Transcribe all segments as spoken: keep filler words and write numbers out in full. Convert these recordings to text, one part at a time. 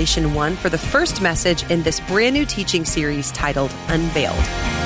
Revelation one for the first message in this brand new teaching series titled Unveiled.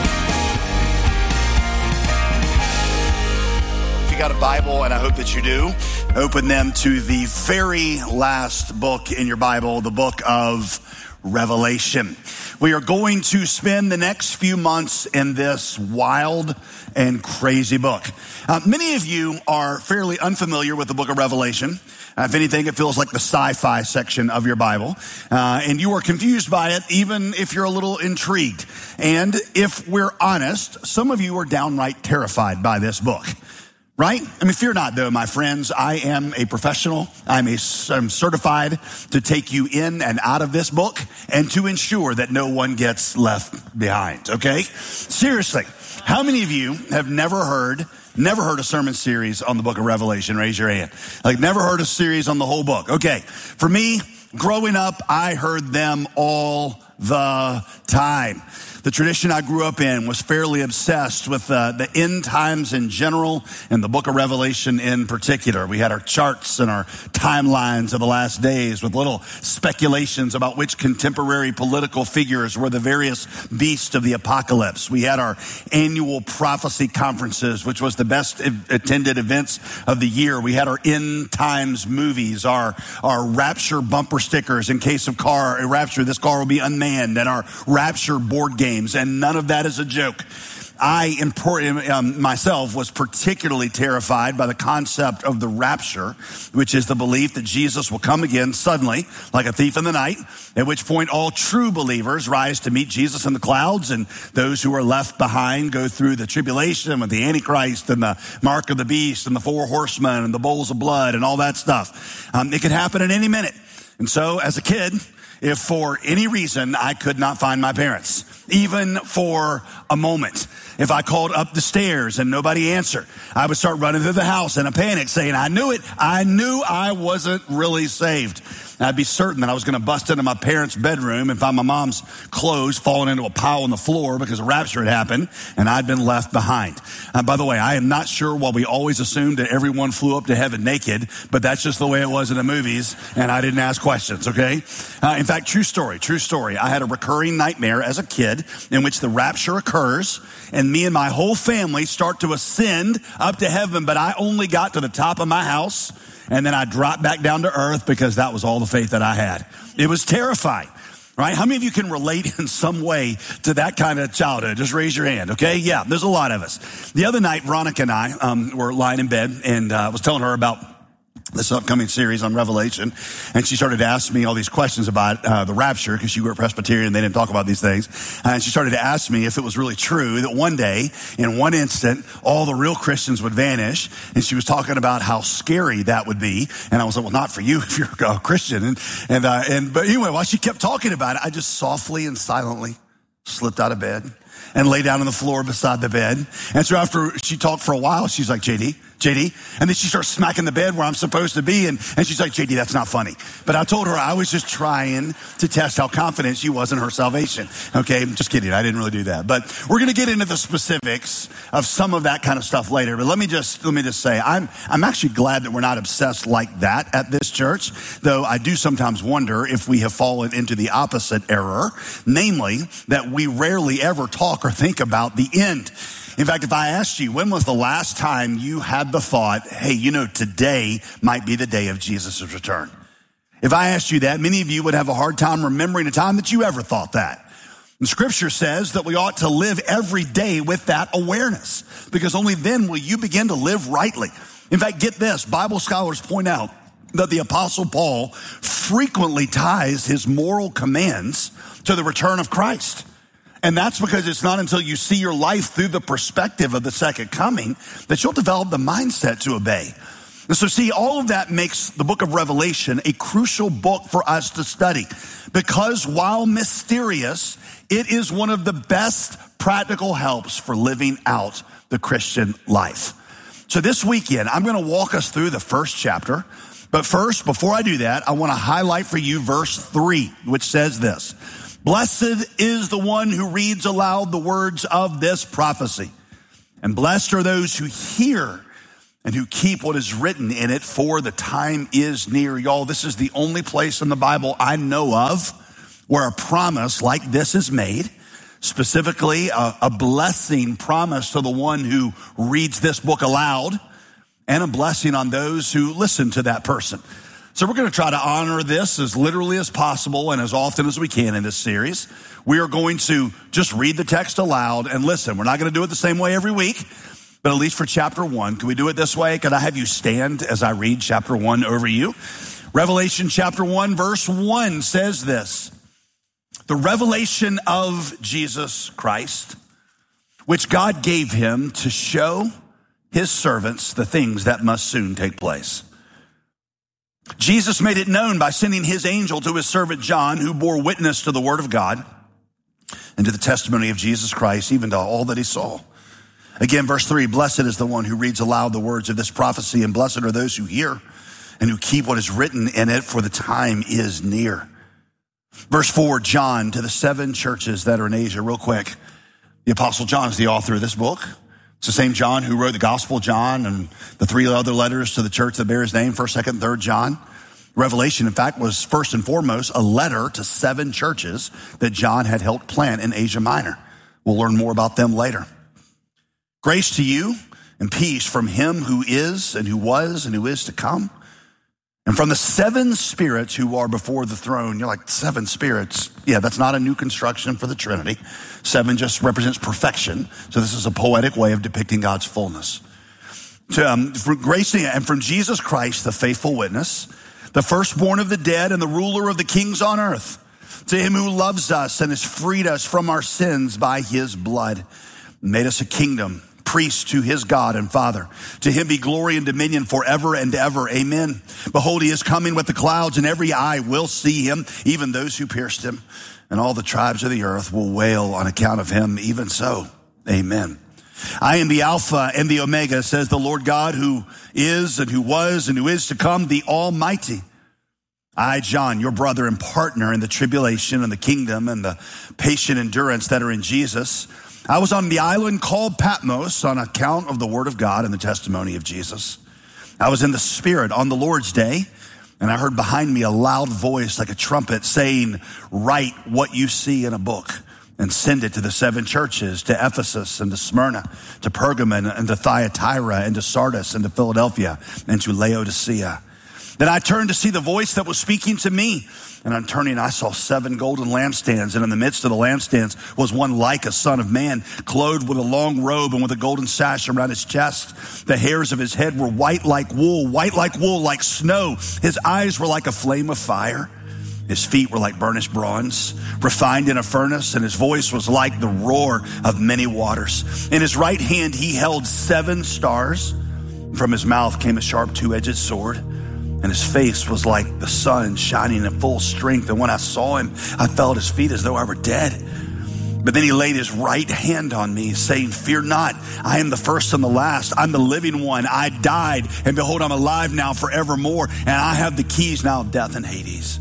If you got a Bible, and I hope that you do, open them to the very last book in your Bible, the book of Revelation. We are going to spend the next few months in this wild and crazy book. Uh, many of you are fairly unfamiliar with the book of Revelation. Uh, if anything, it feels like the sci-fi section of your Bible. Uh, and you are confused by it, even if you're a little intrigued. And if we're honest, some of you are downright terrified by this book. Right? I mean, fear not, though, my friends. I am a professional. I'm, a, I'm certified to take you in and out of this book and to ensure that no one gets left behind, okay? Seriously, how many of you have never heard, never heard a sermon series on the book of Revelation? Raise your hand. Like, never heard a series on the whole book. Okay, for me, growing up, I heard them all the time. The tradition I grew up in was fairly obsessed with uh, the end times in general and the book of Revelation in particular. We had our charts and our timelines of the last days with little speculations about which contemporary political figures were the various beasts of the apocalypse. We had our annual prophecy conferences, which was the best attended events of the year. We had our end times movies, our, our rapture bumper stickers in case of car, rapture, this car will be unmanned, and our rapture board game. And none of that is a joke. I, um, myself, was particularly terrified by the concept of the rapture, which is the belief that Jesus will come again suddenly, like a thief in the night, at which point all true believers rise to meet Jesus in the clouds, and those who are left behind go through the tribulation with the Antichrist and the mark of the beast and the four horsemen and the bowls of blood and all that stuff. Um, it could happen at any minute. And so, as a kid, if for any reason I could not find my parents, even for a moment, if I called up the stairs and nobody answered, I would start running through the house in a panic saying, I knew it. I knew I wasn't really saved. I'd be certain that I was going to bust into my parents' bedroom and find my mom's clothes falling into a pile on the floor because a rapture had happened and I'd been left behind. Uh, by the way, I am not sure why we always assumed that everyone flew up to heaven naked, but that's just the way it was in the movies, and I didn't ask questions, okay? Uh, in fact, true story, true story. I had a recurring nightmare as a kid in which the rapture occurs and me and my whole family start to ascend up to heaven, but I only got to the top of my house and then I dropped back down to earth because that was all the faith that I had. It was terrifying, right? How many of you can relate in some way to that kind of childhood? Just raise your hand, okay? Yeah, there's a lot of us. The other night, Veronica and I um, were lying in bed, and I uh, was telling her about this upcoming series on Revelation, and she started to ask me all these questions about uh, the rapture, because she grew up Presbyterian, they didn't talk about these things, and she started to ask me if it was really true that one day, in one instant, all the real Christians would vanish, and she was talking about how scary that would be, and I was like, well, not for you if you're a Christian, and and, uh, and but anyway, while she kept talking about it, I just softly and silently slipped out of bed and lay down on the floor beside the bed, and so after she talked for a while, she's like, J D, J D. And then she starts smacking the bed where I'm supposed to be. And, and she's like, J D, that's not funny. But I told her I was just trying to test how confident she was in her salvation. Okay, just kidding. I didn't really do that. But we're going to get into the specifics of some of that kind of stuff later. But let me just, let me just say, I'm, I'm actually glad that we're not obsessed like that at this church. Though I do sometimes wonder if we have fallen into the opposite error. Namely, that we rarely ever talk or think about the end. In fact, if I asked you, when was the last time you had the thought, hey, you know, today might be the day of Jesus' return? If I asked you that, many of you would have a hard time remembering a time that you ever thought that. And Scripture says that we ought to live every day with that awareness, because only then will you begin to live rightly. In fact, get this, Bible scholars point out that the Apostle Paul frequently ties his moral commands to the return of Christ. And that's because it's not until you see your life through the perspective of the second coming that you'll develop the mindset to obey. And so see, all of that makes the book of Revelation a crucial book for us to study, because while mysterious, it is one of the best practical helps for living out the Christian life. So this weekend, I'm going to walk us through the first chapter. But first, before I do that, I want to highlight for you verse three, which says this: Blessed is the one who reads aloud the words of this prophecy, and blessed are those who hear and who keep what is written in it, for the time is near. Y'all, this is the only place in the Bible I know of where a promise like this is made, specifically a, a blessing promised to the one who reads this book aloud, and a blessing on those who listen to that person. So we're going to try to honor this as literally as possible and as often as we can in this series. We are going to just read the text aloud and listen. We're not going to do it the same way every week, but at least for chapter one. Can we do it this way? Could I have you stand as I read chapter one over you? Revelation chapter one, verse one says this: the revelation of Jesus Christ, which God gave him to show his servants the things that must soon take place. Jesus made it known by sending his angel to his servant John, who bore witness to the word of God and to the testimony of Jesus Christ, even to all that he saw. Again, verse three, blessed is the one who reads aloud the words of this prophecy, and blessed are those who hear and who keep what is written in it, for the time is near. Verse four, John, to the seven churches that are in Asia. Real quick, the Apostle John is the author of this book. It's the same John who wrote the Gospel of John and the three other letters to the church that bear his name, first, second, and third John. Revelation, in fact, was first and foremost a letter to seven churches that John had helped plant in Asia Minor. We'll learn more about them later. Grace to you and peace from him who is and who was and who is to come, and from the seven spirits who are before the throne. You're like, seven spirits? Yeah, that's not a new construction for the Trinity. Seven just represents perfection. So this is a poetic way of depicting God's fullness. To, um, from grace and from Jesus Christ, the faithful witness, the firstborn of the dead and the ruler of the kings on earth, to him who loves us and has freed us from our sins by his blood, made us a kingdom, priest to his God and Father. To him be glory and dominion forever and ever. Amen. Behold, he is coming with the clouds, and every eye will see him, even those who pierced him. And all the tribes of the earth will wail on account of him. Even so, amen. I am the Alpha and the Omega, says the Lord God, who is and who was and who is to come, the Almighty. I, John, your brother and partner in the tribulation and the kingdom and the patient endurance that are in Jesus, I was on the island called Patmos on account of the word of God and the testimony of Jesus. I was in the Spirit on the Lord's day, and I heard behind me a loud voice like a trumpet saying, write what you see in a book and send it to the seven churches, to Ephesus and to Smyrna, to Pergamon and to Thyatira and to Sardis and to Philadelphia and to Laodicea. Then I turned to see the voice that was speaking to me. And on turning, I saw seven golden lampstands. And in the midst of the lampstands was one like a son of man, clothed with a long robe and with a golden sash around his chest. The hairs of his head were white like wool, white like wool, like snow. His eyes were like a flame of fire. His feet were like burnished bronze, refined in a furnace, and his voice was like the roar of many waters. In his right hand he held seven stars. From his mouth came a sharp two-edged sword, and his face was like the sun shining in full strength. And when I saw him, I fell at his feet as though I were dead. But then he laid his right hand on me, saying, fear not, I am the first and the last. I'm the living one. I died, and behold, I'm alive now forevermore, and I have the keys now of death and Hades.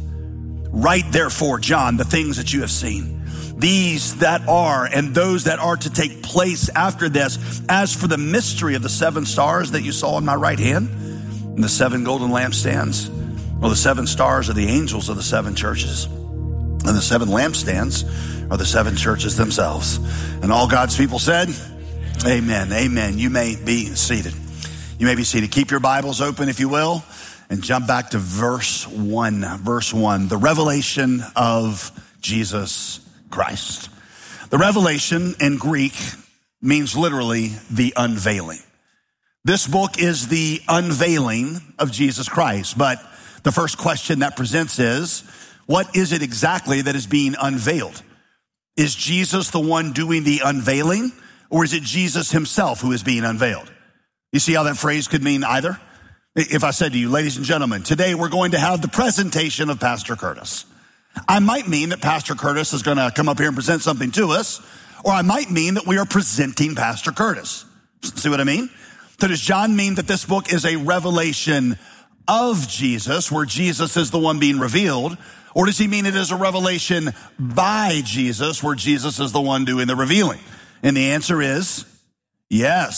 Write therefore, John, the things that you have seen, these that are and those that are to take place after this. As for the mystery of the seven stars that you saw in my right hand, and the seven golden lampstands, well, the seven stars are the angels of the seven churches, and the seven lampstands are the seven churches themselves. And all God's people said, amen, amen. You may be seated. You may be seated. Keep your Bibles open, if you will, and jump back to verse one. Verse one, the revelation of Jesus Christ. The revelation in Greek means literally the unveiling. This book is the unveiling of Jesus Christ. But the first question that presents is, what is it exactly that is being unveiled? Is Jesus the one doing the unveiling, or is it Jesus himself who is being unveiled? You see how that phrase could mean either? If I said to you, ladies and gentlemen, today we're going to have the presentation of Pastor Curtis, I might mean that Pastor Curtis is going to come up here and present something to us, or I might mean that we are presenting Pastor Curtis. See what I mean? So does John mean that this book is a revelation of Jesus, where Jesus is the one being revealed? Or does he mean it is a revelation by Jesus, where Jesus is the one doing the revealing? And the answer is yes.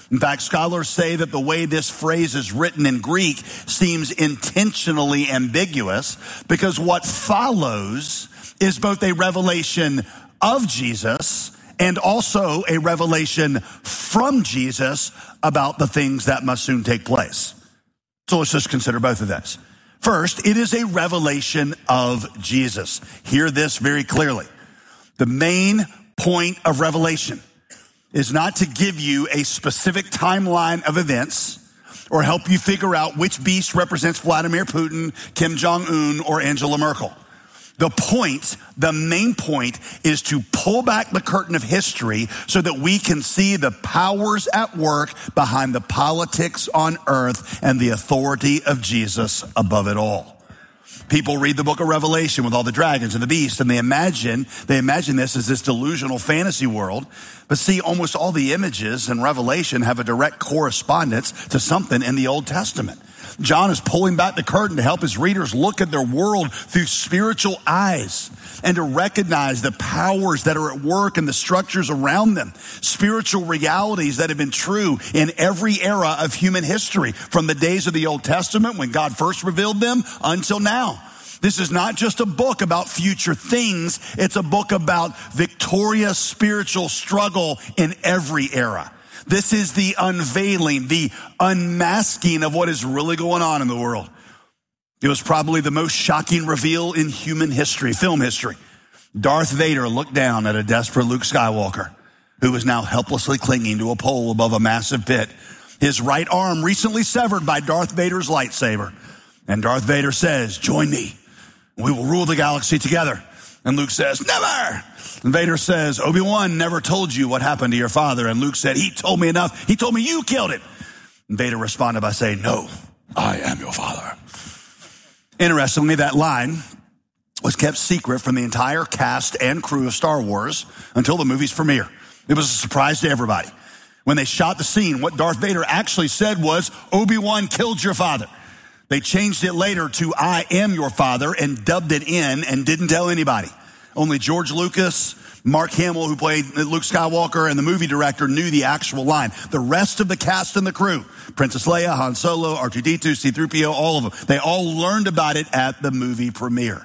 In fact, scholars say that the way this phrase is written in Greek seems intentionally ambiguous because what follows is both a revelation of Jesus and also a revelation from Jesus about the things that must soon take place. So let's just consider both of those. First, it is a revelation of Jesus. Hear this very clearly. The main point of revelation is not to give you a specific timeline of events or help you figure out which beast represents Vladimir Putin, Kim Jong-un, or Angela Merkel. The point, the main point, is to pull back the curtain of history so that we can see the powers at work behind the politics on earth and the authority of Jesus above it all. People read the book of Revelation with all the dragons and the beasts, and they imagine, they imagine this as this delusional fantasy world. But see, almost all the images in Revelation have a direct correspondence to something in the Old Testament. John is pulling back the curtain to help his readers look at their world through spiritual eyes and to recognize the powers that are at work and the structures around them, spiritual realities that have been true in every era of human history, from the days of the Old Testament when God first revealed them until now. This is not just a book about future things. It's a book about victorious spiritual struggle in every era. This is the unveiling, the unmasking of what is really going on in the world. It was probably the most shocking reveal in human history, film history. Darth Vader looked down at a desperate Luke Skywalker, who was now helplessly clinging to a pole above a massive pit, his right arm recently severed by Darth Vader's lightsaber. And Darth Vader says, "Join me. We will rule the galaxy together." And Luke says, "Never." And Vader says, "Obi-Wan never told you what happened to your father." And Luke said, "He told me enough. He told me you killed him." And Vader responded by saying, "No, I am your father." Interestingly, that line was kept secret from the entire cast and crew of Star Wars until the movie's premiere. It was a surprise to everybody. When they shot the scene, what Darth Vader actually said was, "Obi-Wan killed your father." They changed it later to "I am your father" and dubbed it in and didn't tell anybody. Only George Lucas, Mark Hamill, who played Luke Skywalker, and the movie director knew the actual line. The rest of the cast and the crew, Princess Leia, Han Solo, R two D two, C three P O, all of them, they all learned about it at the movie premiere.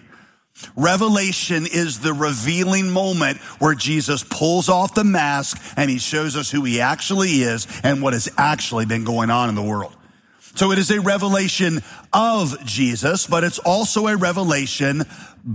Revelation is the revealing moment where Jesus pulls off the mask and he shows us who he actually is and what has actually been going on in the world. So it is a revelation of Jesus, but it's also a revelation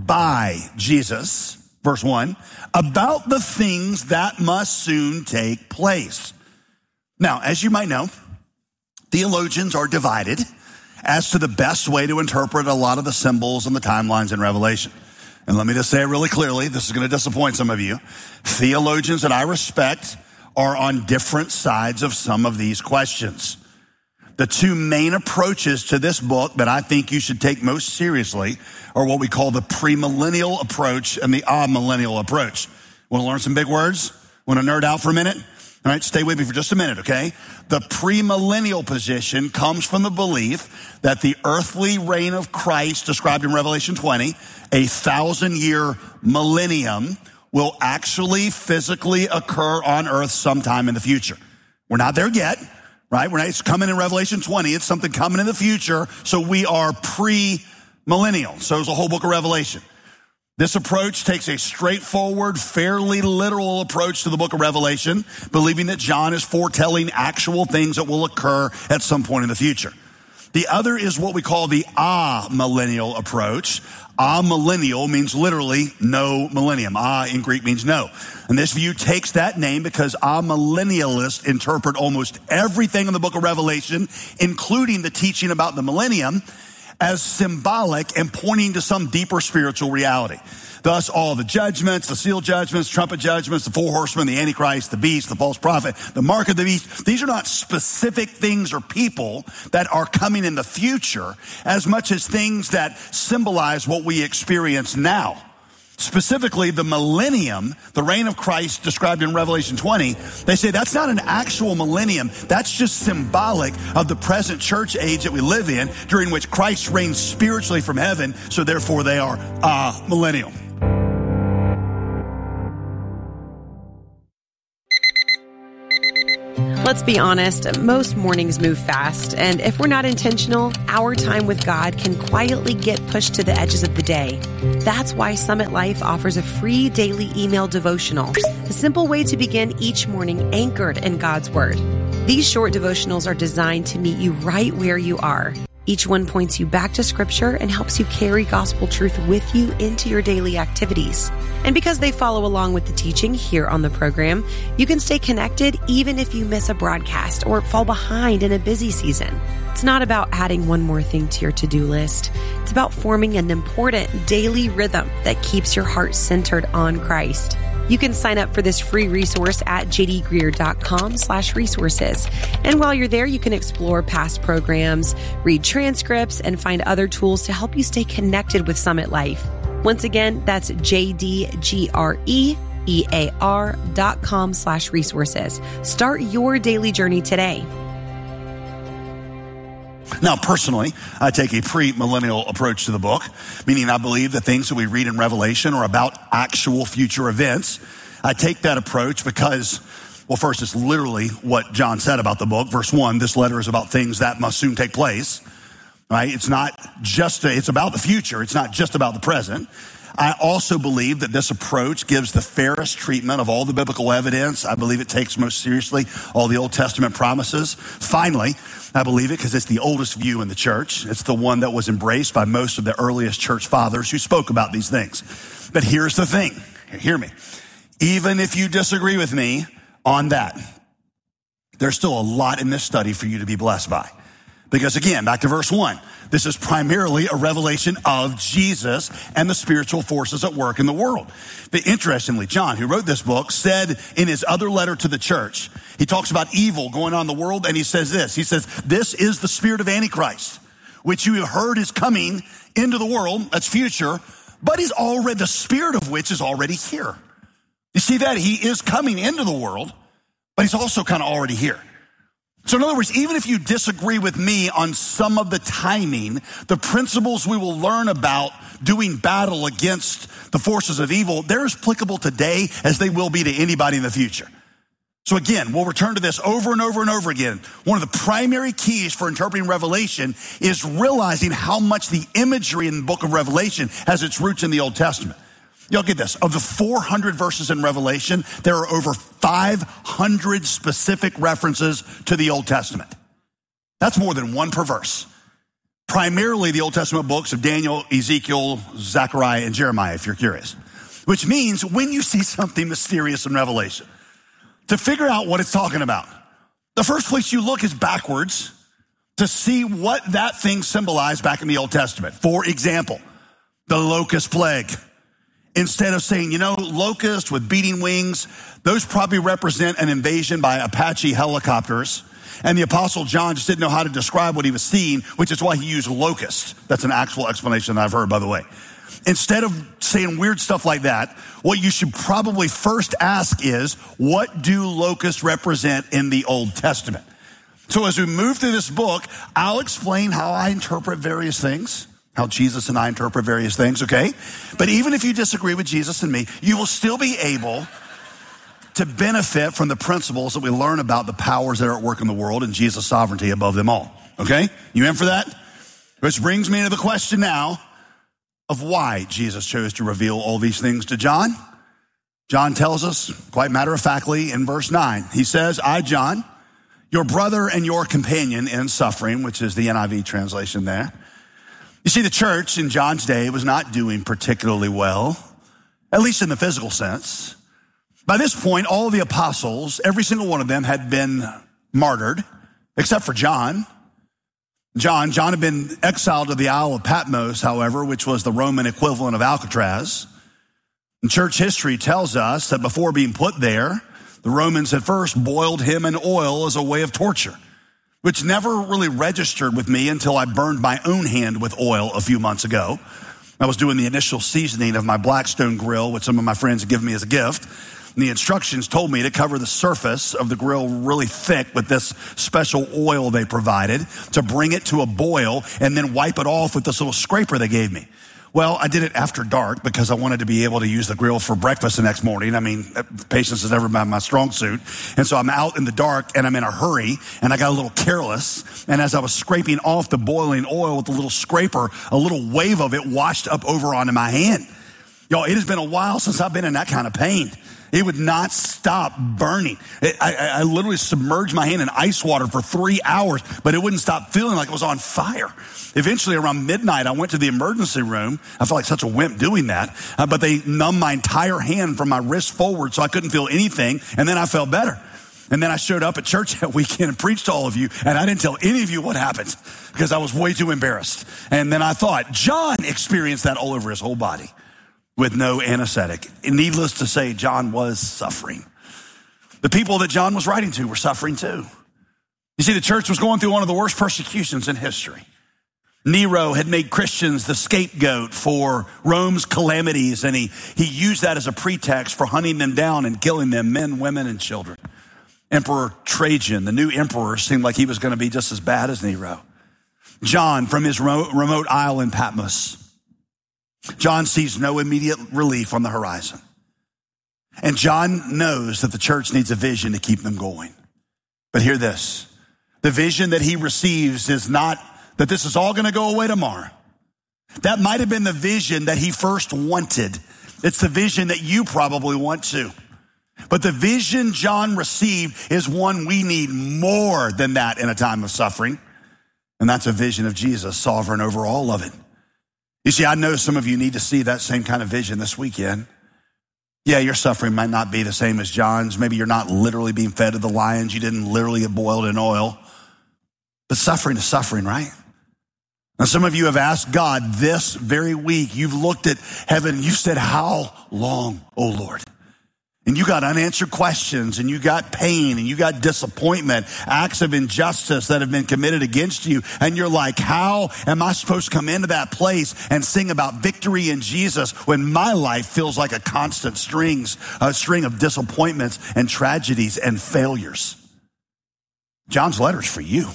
by Jesus, verse one, about the things that must soon take place. Now, as you might know, theologians are divided as to the best way to interpret a lot of the symbols and the timelines in Revelation. And let me just say it really clearly, this is going to disappoint some of you. Theologians that I respect are on different sides of some of these questions. The two main approaches to this book that I think you should take most seriously are what we call the premillennial approach and the amillennial approach. Want to learn some big words? Want to nerd out for a minute? All right, stay with me for just a minute, okay? The premillennial position comes from the belief that the earthly reign of Christ, described in Revelation twenty, a thousand-year millennium, will actually physically occur on earth sometime in the future. We're not there yet. Right? We're not, it's coming in Revelation twenty. It's something coming in the future. So we are pre-millennial. So it's the whole book of Revelation. This approach takes a straightforward, fairly literal approach to the book of Revelation, believing that John is foretelling actual things that will occur at some point in the future. The other is what we call the amillennial approach. Amillennial means literally no millennium. A in Greek means no. And this view takes that name because amillennialists interpret almost everything in the book of Revelation, including the teaching about the millennium, as symbolic and pointing to some deeper spiritual reality. Thus, all the judgments, the seal judgments, trumpet judgments, the four horsemen, the Antichrist, the beast, the false prophet, the mark of the beast, these are not specific things or people that are coming in the future as much as things that symbolize what we experience now. Specifically, the millennium, the reign of Christ described in Revelation twenty, they say that's not an actual millennium. That's just symbolic of the present church age that we live in, during which Christ reigns spiritually from heaven, so therefore they are uh, millennial. Let's be honest, most mornings move fast, and if we're not intentional, our time with God can quietly get pushed to the edges of the day. That's why Summit Life offers a free daily email devotional, a simple way to begin each morning anchored in God's Word. These short devotionals are designed to meet you right where you are. Each one points you back to Scripture and helps you carry gospel truth with you into your daily activities. And because they follow along with the teaching here on the program, you can stay connected even if you miss a broadcast or fall behind in a busy season. It's not about adding one more thing to your to-do list. It's about forming an important daily rhythm that keeps your heart centered on Christ. You can sign up for this free resource at jdgreer.com slash resources. And while you're there, you can explore past programs, read transcripts, and find other tools to help you stay connected with Summit Life. Once again, that's jdgreer dot com slash resources. Start your daily journey today. Now, personally, I take a pre-millennial approach to the book, meaning I believe the things that we read in Revelation are about actual future events. I take that approach because, well, first, it's literally what John said about the book. Verse one, this letter is about things that must soon take place, right? It's not just, a, it's about the future. It's not just about the present. I also believe that this approach gives the fairest treatment of all the biblical evidence. I believe it takes most seriously all the Old Testament promises. Finally, I believe it because it's the oldest view in the church. It's the one that was embraced by most of the earliest church fathers who spoke about these things. But here's the thing. Hear me. Even if you disagree with me on that, there's still a lot in this study for you to be blessed by. Because again, back to verse one, this is primarily a revelation of Jesus and the spiritual forces at work in the world. But interestingly, John, who wrote this book, said in his other letter to the church, he talks about evil going on in the world, and he says this. He says, this is the spirit of Antichrist, which you have heard is coming into the world. That's future, but he's already, the spirit of which is already here. You see that? He is coming into the world, but he's also kind of already here. So in other words, even if you disagree with me on some of the timing, the principles we will learn about doing battle against the forces of evil, they're as applicable today as they will be to anybody in the future. So again, we'll return to this over and over and over again. One of the primary keys for interpreting Revelation is realizing how much the imagery in the book of Revelation has its roots in the Old Testament. Y'all get this. Of the four hundred verses in Revelation, there are over five hundred specific references to the Old Testament. That's more than one per verse. Primarily the Old Testament books of Daniel, Ezekiel, Zechariah, and Jeremiah, if you're curious. Which means when you see something mysterious in Revelation, to figure out what it's talking about, the first place you look is backwards to see what that thing symbolized back in the Old Testament. For example, the locust plague. Instead of saying, you know, locusts with beating wings, those probably represent an invasion by Apache helicopters. And the Apostle John just didn't know how to describe what he was seeing, which is why he used locust. That's an actual explanation that I've heard, by the way. Instead of saying weird stuff like that, what you should probably first ask is, what do locusts represent in the Old Testament? So as we move through this book, I'll explain how I interpret various things. How Jesus and I interpret various things, okay? But even if you disagree with Jesus and me, you will still be able to benefit from the principles that we learn about the powers that are at work in the world and Jesus' sovereignty above them all, okay? You in for that? Which brings me to the question now of why Jesus chose to reveal all these things to John. John tells us, quite matter-of-factly, in verse nine, he says, I, John, your brother and your companion in suffering, which is the N I V translation there. You see, the church in John's day was not doing particularly well, at least in the physical sense. By this point, all the apostles, every single one of them had been martyred, except for John. John, John had been exiled to the Isle of Patmos, however, which was the Roman equivalent of Alcatraz. And church history tells us that before being put there, the Romans had first boiled him in oil as a way of torture, which never really registered with me until I burned my own hand with oil a few months ago. I was doing the initial seasoning of my Blackstone grill, which some of my friends had given me as a gift. And the instructions told me to cover the surface of the grill really thick with this special oil they provided, to bring it to a boil and then wipe it off with this little scraper they gave me. Well, I did it after dark because I wanted to be able to use the grill for breakfast the next morning. I mean, patience has never been my strong suit. And so I'm out in the dark and I'm in a hurry and I got a little careless. And as I was scraping off the boiling oil with a little scraper, a little wave of it washed up over onto my hand. Y'all, it has been a while since I've been in that kind of pain. It would not stop burning. It, I, I literally submerged my hand in ice water for three hours, but it wouldn't stop feeling like it was on fire. Eventually, around midnight, I went to the emergency room. I felt like such a wimp doing that, uh, but they numbed my entire hand from my wrist forward so I couldn't feel anything, and then I felt better. And then I showed up at church that weekend and preached to all of you, and I didn't tell any of you what happened because I was way too embarrassed. And then I thought, John experienced that all over his whole body with no anesthetic. And needless to say, John was suffering. The people that John was writing to were suffering too. You see, the church was going through one of the worst persecutions in history. Nero had made Christians the scapegoat for Rome's calamities, and he, he used that as a pretext for hunting them down and killing them, men, women, and children. Emperor Trajan, the new emperor, seemed like he was going to be just as bad as Nero. John, from his remote isle in Patmos, John sees no immediate relief on the horizon. And John knows that the church needs a vision to keep them going. But hear this, the vision that he receives is not that this is all going to go away tomorrow. That might have been the vision that he first wanted. It's the vision that you probably want too. But the vision John received is one we need more than that in a time of suffering. And that's a vision of Jesus, sovereign over all of it. You see, I know some of you need to see that same kind of vision this weekend. Yeah, your suffering might not be the same as John's. Maybe you're not literally being fed to the lions. You didn't literally get boiled in oil. But suffering is suffering, right? Now, some of you have asked God this very week. You've looked at heaven and you've said, how long, oh Lord? And you got unanswered questions, and you got pain, and you got disappointment, acts of injustice that have been committed against you. And you're like, how am I supposed to come into that place and sing about victory in Jesus when my life feels like a constant strings, a string of disappointments and tragedies and failures? John's letter is for you.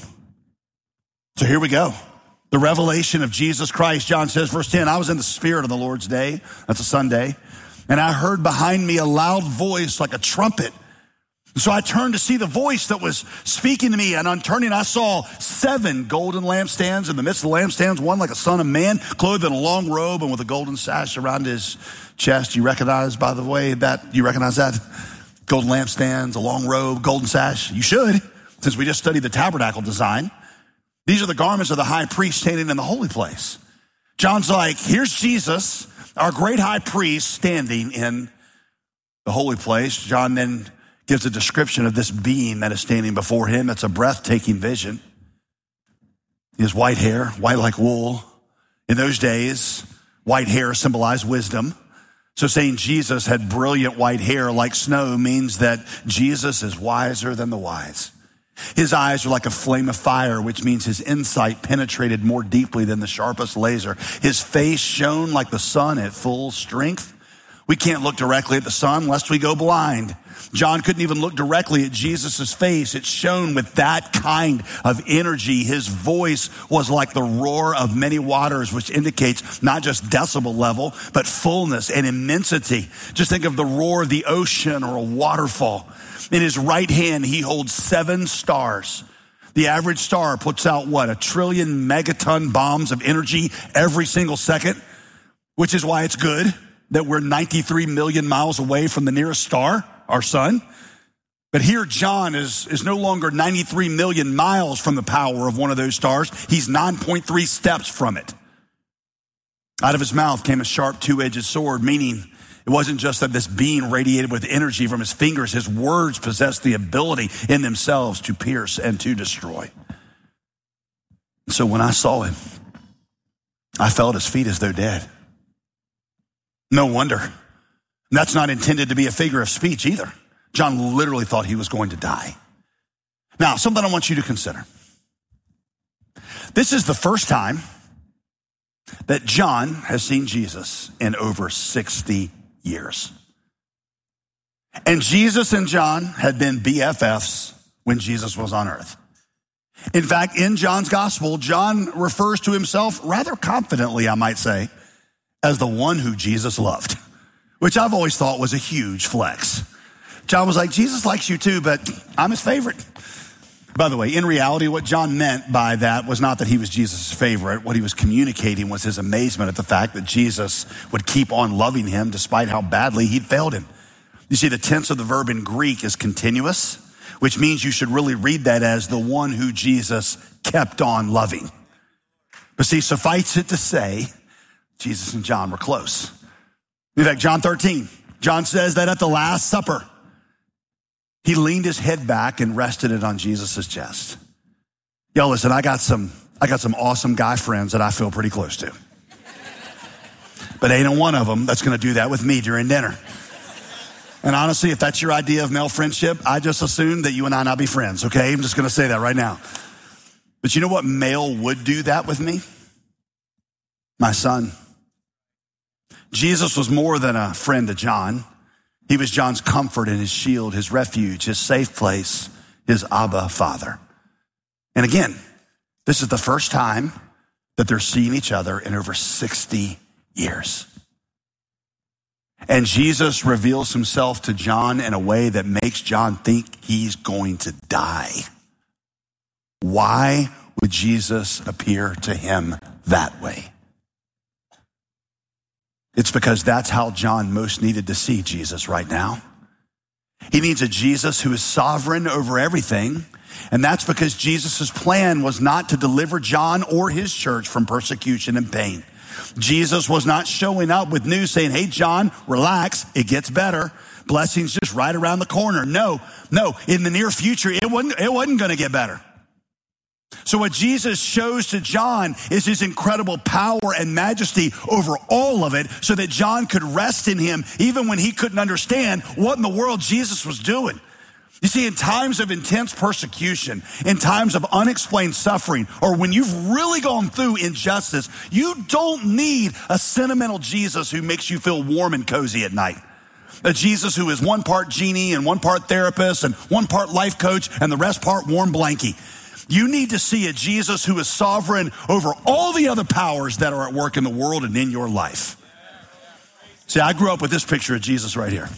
So here we go. The revelation of Jesus Christ. John says, verse ten, I was in the Spirit on the Lord's day. That's a Sunday. And I heard behind me a loud voice like a trumpet. So I turned to see the voice that was speaking to me. And on turning, I saw seven golden lampstands. In the midst of the lampstands, one like a son of man, clothed in a long robe and with a golden sash around his chest. You recognize, by the way, that you recognize that? Golden lampstands, a long robe, golden sash. You should, since we just studied the tabernacle design. These are the garments of the high priest standing in the holy place. John's like, here's Jesus, our great high priest, standing in the holy place. John then gives a description of this being that is standing before him. It's a breathtaking vision. He has white hair, white like wool. In those days, white hair symbolized wisdom. So saying Jesus had brilliant white hair like snow means that Jesus is wiser than the wise. His eyes are like a flame of fire, which means his insight penetrated more deeply than the sharpest laser. His face shone like the sun at full strength. We can't look directly at the sun lest we go blind. John couldn't even look directly at Jesus' face. It shone with that kind of energy. His voice was like the roar of many waters, which indicates not just decibel level, but fullness and immensity. Just think of the roar of the ocean or a waterfall. In his right hand, he holds seven stars. The average star puts out, what, a trillion megaton bombs of energy every single second, which is why it's good that we're ninety-three million miles away from the nearest star, our sun. But here, John is, is no longer ninety-three million miles from the power of one of those stars. He's nine point three steps from it. Out of his mouth came a sharp two-edged sword, meaning it wasn't just that this being radiated with energy from his fingers. His words possessed the ability in themselves to pierce and to destroy. So when I saw him, I fell at his feet as though dead. No wonder. That's not intended to be a figure of speech either. John literally thought he was going to die. Now, something I want you to consider. This is the first time that John has seen Jesus in over sixty years. And Jesus and John had been B F Fs when Jesus was on earth. In fact, in John's gospel, John refers to himself rather confidently, I might say, as the one who Jesus loved, which I've always thought was a huge flex. John was like, Jesus likes you too, but I'm his favorite. By the way, in reality, what John meant by that was not that he was Jesus' favorite. What he was communicating was his amazement at the fact that Jesus would keep on loving him despite how badly he'd failed him. You see, the tense of the verb in Greek is continuous, which means you should really read that as the one who Jesus kept on loving. But see, suffice it to say, Jesus and John were close. In fact, John thirteen, John says that at the Last Supper, he leaned his head back and rested it on Jesus' chest. Yo, listen, I got some, I got some awesome guy friends that I feel pretty close to. But ain't a one of them that's going to do that with me during dinner. And honestly, if that's your idea of male friendship, I just assume that you and I not be friends, okay? I'm just going to say that right now. But you know what male would do that with me? My son. Jesus was more than a friend to John. He was John's comfort and his shield, his refuge, his safe place, his Abba Father. And again, this is the first time that they're seeing each other in over sixty years. And Jesus reveals himself to John in a way that makes John think he's going to die. Why would Jesus appear to him that way? It's because that's how John most needed to see Jesus right now. He needs a Jesus who is sovereign over everything. And that's because Jesus' plan was not to deliver John or his church from persecution and pain. Jesus was not showing up with news saying, hey, John, relax, it gets better. Blessing's just right around the corner. No, no, in the near future, it wasn't, it wasn't going to get better. So what Jesus shows to John is his incredible power and majesty over all of it so that John could rest in him even when he couldn't understand what in the world Jesus was doing. You see, in times of intense persecution, in times of unexplained suffering, or when you've really gone through injustice, you don't need a sentimental Jesus who makes you feel warm and cozy at night. A Jesus who is one part genie and one part therapist and one part life coach and the rest part warm blankie. You need to see a Jesus who is sovereign over all the other powers that are at work in the world and in your life. See, I grew up with this picture of Jesus right here.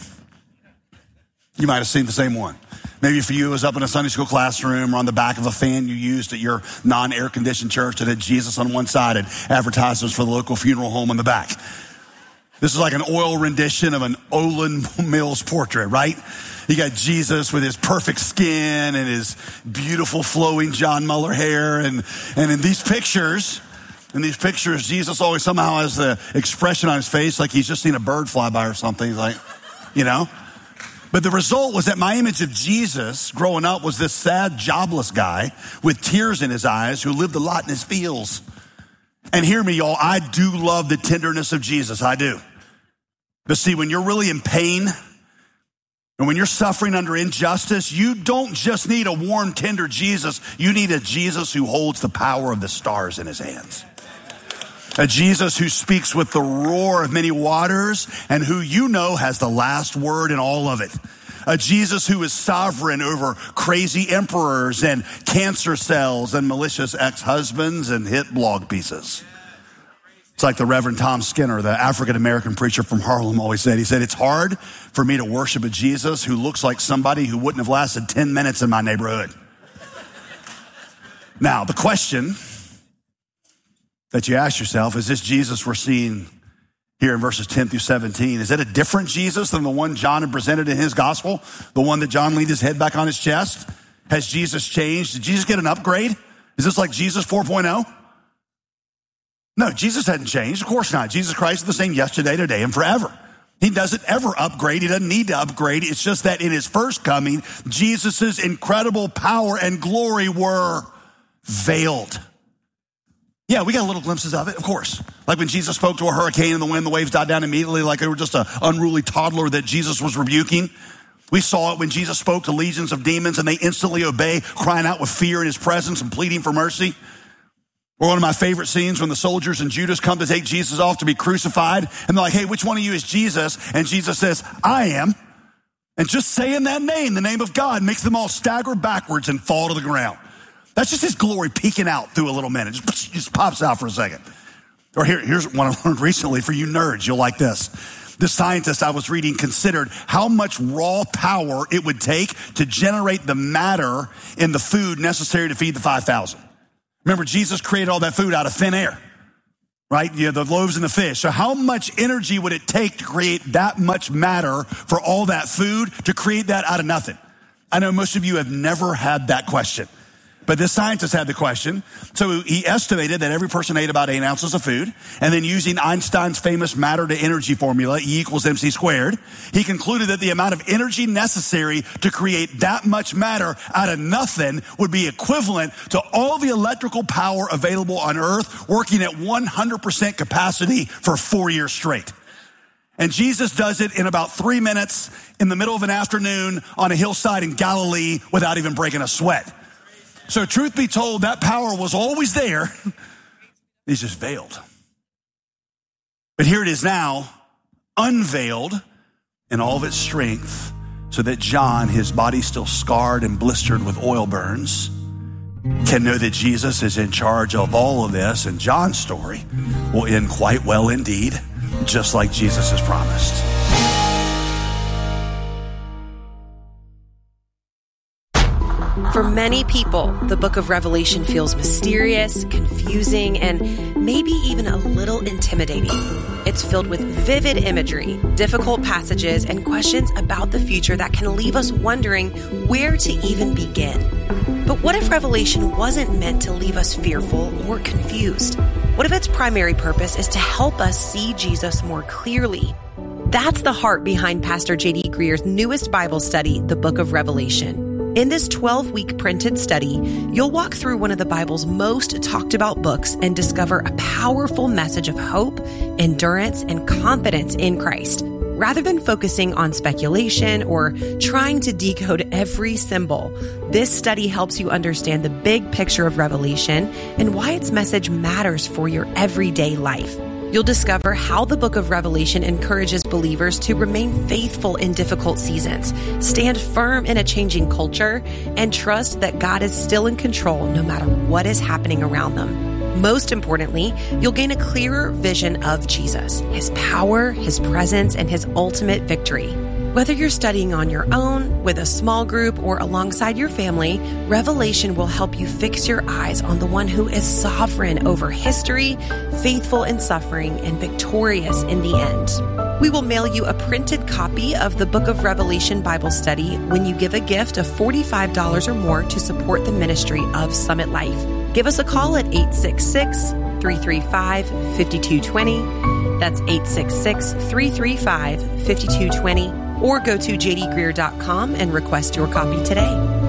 You might have seen the same one. Maybe for you, it was up in a Sunday school classroom or on the back of a fan you used at your non-air conditioned church that had Jesus on one side and advertisements for the local funeral home on the back. This is like an oil rendition of an Olin Mills portrait, right? You got Jesus with his perfect skin and his beautiful flowing John Muller hair. And, and in these pictures, in these pictures, Jesus always somehow has the expression on his face like he's just seen a bird fly by or something. He's like, you know? But the result was that my image of Jesus growing up was this sad, jobless guy with tears in his eyes who lived a lot in his fields. And hear me, y'all, I do love the tenderness of Jesus. I do. But see, when you're really in pain and when you're suffering under injustice, you don't just need a warm, tender Jesus. You need a Jesus who holds the power of the stars in his hands. A Jesus who speaks with the roar of many waters and who you know has the last word in all of it. A Jesus who is sovereign over crazy emperors and cancer cells and malicious ex-husbands and hit blog pieces. It's like the Reverend Tom Skinner, the African-American preacher from Harlem, always said. He said, it's hard for me to worship a Jesus who looks like somebody who wouldn't have lasted ten minutes in my neighborhood. Now, the question that you ask yourself, is this Jesus we're seeing here in verses ten through seventeen, is it a different Jesus than the one John had presented in his gospel? The one that John leaned his head back on his chest? Has Jesus changed? Did Jesus get an upgrade? Is this like Jesus four point oh? No, Jesus hadn't changed. Of course not. Jesus Christ is the same yesterday, today, and forever. He doesn't ever upgrade. He doesn't need to upgrade. It's just that in his first coming, Jesus's incredible power and glory were veiled. Yeah, we got little glimpses of it, of course. Like when Jesus spoke to a hurricane and the wind, the waves died down immediately like they were just an unruly toddler that Jesus was rebuking. We saw it when Jesus spoke to legions of demons and they instantly obey, crying out with fear in his presence and pleading for mercy. Or one of my favorite scenes when the soldiers and Judas come to take Jesus off to be crucified. And they're like, hey, which one of you is Jesus? And Jesus says, I am. And just saying that name, the name of God, makes them all stagger backwards and fall to the ground. That's just his glory peeking out through a little minute. It just, just pops out for a second. Or here, here's one I learned recently for you nerds. You'll like this. The scientist I was reading considered how much raw power it would take to generate the matter in the food necessary to feed the five thousand. Remember, Jesus created all that food out of thin air, right? You know, the loaves and the fish. So how much energy would it take to create that much matter for all that food, to create that out of nothing? I know most of you have never had that question. But this scientist had the question. So he estimated that every person ate about eight ounces of food. And then using Einstein's famous matter to energy formula, E equals M C squared, he concluded that the amount of energy necessary to create that much matter out of nothing would be equivalent to all the electrical power available on Earth working at one hundred percent capacity for four years straight. And Jesus does it in about three minutes in the middle of an afternoon on a hillside in Galilee without even breaking a sweat. So truth be told, that power was always there. It's just veiled. But here it is now, unveiled in all of its strength, so that John, his body still scarred and blistered with oil burns, can know that Jesus is in charge of all of this. And John's story will end quite well indeed, just like Jesus has promised. For many people, the book of Revelation feels mysterious, confusing, and maybe even a little intimidating. It's filled with vivid imagery, difficult passages, and questions about the future that can leave us wondering where to even begin. But what if Revelation wasn't meant to leave us fearful or confused? What if its primary purpose is to help us see Jesus more clearly? That's the heart behind Pastor J D Greer's newest Bible study, the Book of Revelation. In this twelve-week printed study, you'll walk through one of the Bible's most talked about books and discover a powerful message of hope, endurance, and confidence in Christ. Rather than focusing on speculation or trying to decode every symbol, this study helps you understand the big picture of Revelation and why its message matters for your everyday life. You'll discover how the book of Revelation encourages believers to remain faithful in difficult seasons, stand firm in a changing culture, and trust that God is still in control no matter what is happening around them. Most importantly, you'll gain a clearer vision of Jesus, his power, his presence, and his ultimate victory. Whether you're studying on your own, with a small group, or alongside your family, Revelation will help you fix your eyes on the one who is sovereign over history, faithful in suffering, and victorious in the end. We will mail you a printed copy of the Book of Revelation Bible Study when you give a gift of forty-five dollars or more to support the ministry of Summit Life. Give us a call at eight six six, three three five, five two two zero. That's eight six six, three three five, five two two zero. Or go to j d greer dot com and request your copy today.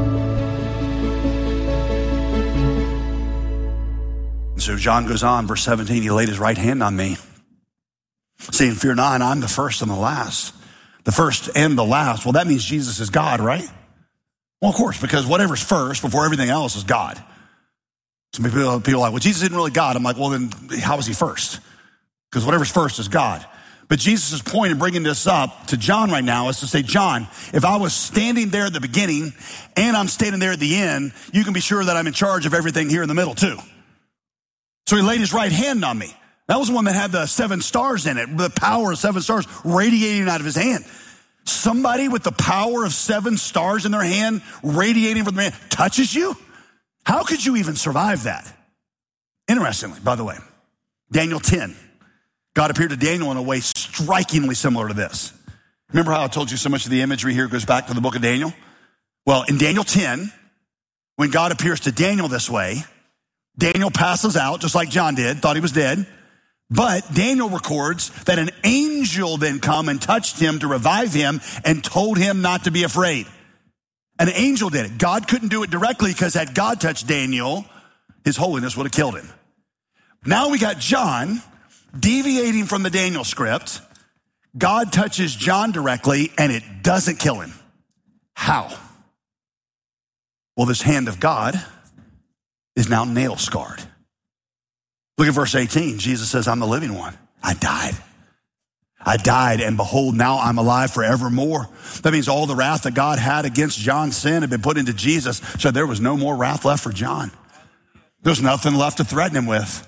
So John goes on, verse seventeen, he laid his right hand on me, saying, fear not, I'm the first and the last. The first and the last. Well, that means Jesus is God, right? Well, of course, because whatever's first before everything else is God. Some people, people are like, well, Jesus isn't really God. I'm like, well, then how is he first? Because whatever's first is God. But Jesus' point in bringing this up to John right now is to say, John, if I was standing there at the beginning and I'm standing there at the end, you can be sure that I'm in charge of everything here in the middle too. So he laid his right hand on me. That was the one that had the seven stars in it, the power of seven stars radiating out of his hand. Somebody with the power of seven stars in their hand radiating from their hand touches you? How could you even survive that? Interestingly, by the way, Daniel ten. God appeared to Daniel in a way strikingly similar to this. Remember how I told you so much of the imagery here goes back to the book of Daniel? Well, in Daniel ten, when God appears to Daniel this way, Daniel passes out just like John did, thought he was dead. But Daniel records that an angel then come and touched him to revive him and told him not to be afraid. An angel did it. God couldn't do it directly because had God touched Daniel, his holiness would have killed him. Now we got John deviating from the Daniel script. God touches John directly and it doesn't kill him. How? Well, this hand of God is now nail scarred. Look at verse eighteen. Jesus says, I'm the living one. I died. I died, and behold, now I'm alive forevermore. That means all the wrath that God had against John's sin had been put into Jesus, so there was no more wrath left for John. There's nothing left to threaten him with.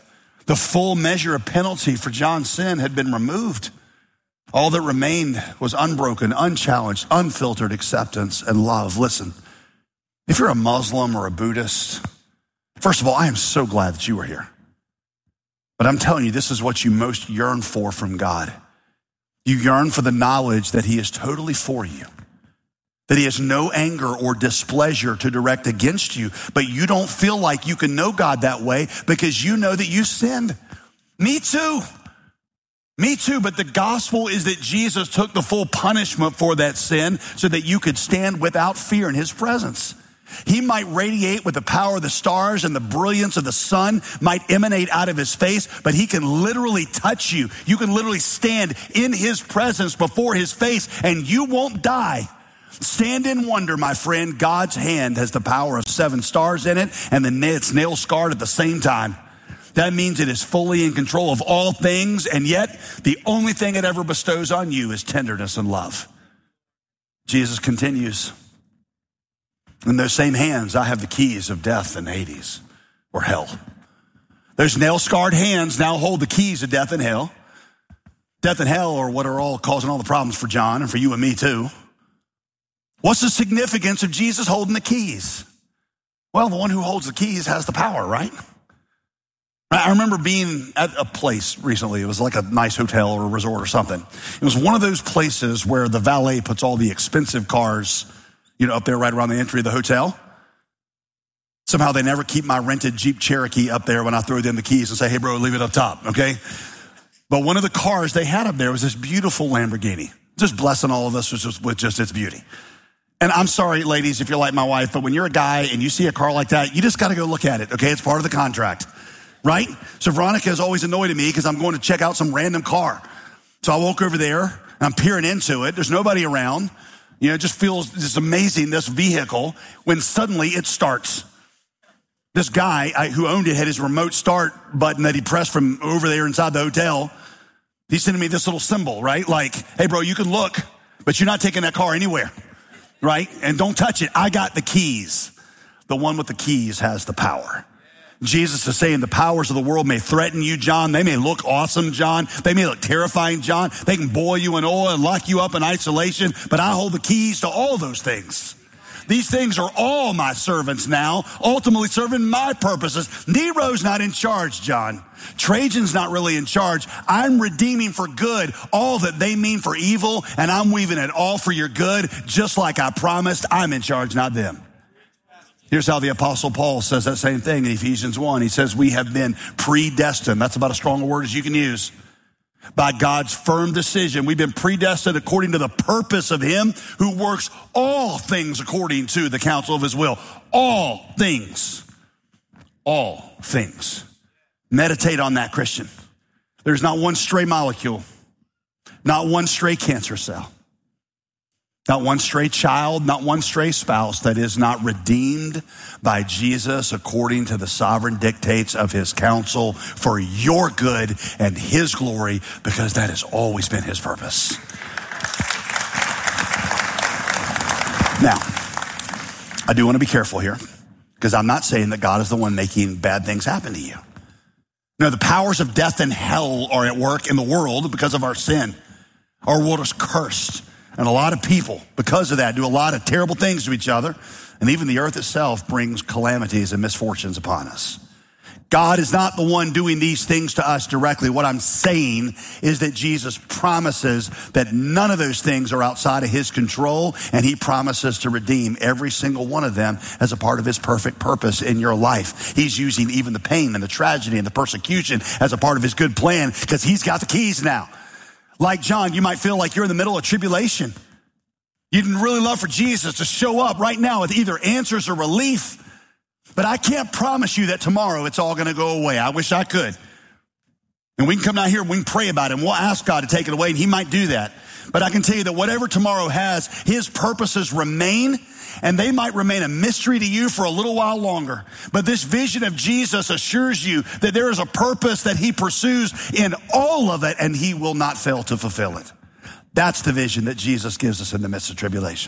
The full measure of penalty for John's sin had been removed. All that remained was unbroken, unchallenged, unfiltered acceptance and love. Listen, if you're a Muslim or a Buddhist, first of all, I am so glad that you are here. But I'm telling you, this is what you most yearn for from God. You yearn for the knowledge that he is totally for you, that he has no anger or displeasure to direct against you, but you don't feel like you can know God that way because you know that you sinned. Me too. Me too, but the gospel is that Jesus took the full punishment for that sin so that you could stand without fear in his presence. He might radiate with the power of the stars and the brilliance of the sun might emanate out of his face, but he can literally touch you. You can literally stand in his presence before his face and you won't die. Stand in wonder, my friend. God's hand has the power of seven stars in it and it's nail scarred at the same time. That means it is fully in control of all things, and yet the only thing it ever bestows on you is tenderness and love. Jesus continues, in those same hands, I have the keys of death and Hades, or hell. Those nail-scarred hands now hold the keys of death and hell. Death and hell are what are all causing all the problems for John and for you and me too. What's the significance of Jesus holding the keys? Well, the one who holds the keys has the power, right? I remember being at a place recently. It was like a nice hotel or a resort or something. It was one of those places where the valet puts all the expensive cars, you know, up there right around the entry of the hotel. Somehow they never keep my rented Jeep Cherokee up there when I throw them the keys and say, hey, bro, leave it up top, okay? But one of the cars they had up there was this beautiful Lamborghini, just blessing all of us with just, with just its beauty. And I'm sorry, ladies, if you're like my wife, but when you're a guy and you see a car like that, you just got to go look at it, okay? It's part of the contract, right? So Veronica is always annoyed at me because I'm going to check out some random car. So I walk over there, and I'm peering into it. There's nobody around. You know, it just feels just amazing, this vehicle, when suddenly it starts. This guy I, who owned it had his remote start button that he pressed from over there inside the hotel. He's sending me this little symbol, right? Like, hey, bro, you can look, but you're not taking that car anywhere, right? And don't touch it. I got the keys. The one with the keys has the power. Jesus is saying the powers of the world may threaten you, John. They may look awesome, John. They may look terrifying, John. They can boil you in oil and lock you up in isolation, but I hold the keys to all those things. These things are all my servants now, ultimately serving my purposes. Nero's not in charge, John. Trajan's not really in charge. I'm redeeming for good all that they mean for evil, and I'm weaving it all for your good, just like I promised. I'm in charge, not them. Here's how the Apostle Paul says that same thing in Ephesians one. He says, we have been predestined. That's about as strong a word as you can use. By God's firm decision, we've been predestined according to the purpose of him who works all things according to the counsel of his will. All things. All things. Meditate on that, Christian. There's not one stray molecule, not one stray cancer cell, not one stray child, not one stray spouse that is not redeemed by Jesus according to the sovereign dictates of his counsel for your good and his glory, because that has always been his purpose. Now, I do want to be careful here, because I'm not saying that God is the one making bad things happen to you. No, the powers of death and hell are at work in the world because of our sin. Our world is cursed. And a lot of people, because of that, do a lot of terrible things to each other. And even the earth itself brings calamities and misfortunes upon us. God is not the one doing these things to us directly. What I'm saying is that Jesus promises that none of those things are outside of his control, and he promises to redeem every single one of them as a part of his perfect purpose in your life. He's using even the pain and the tragedy and the persecution as a part of his good plan, because he's got the keys now. Like John, you might feel like you're in the middle of tribulation. You'd really love for Jesus to show up right now with either answers or relief. But I can't promise you that tomorrow it's all going to go away. I wish I could. And we can come down here and we can pray about it, and we'll ask God to take it away, and he might do that. But I can tell you that whatever tomorrow has, his purposes remain, and they might remain a mystery to you for a little while longer. But this vision of Jesus assures you that there is a purpose that he pursues in all of it, and he will not fail to fulfill it. That's the vision that Jesus gives us in the midst of tribulation.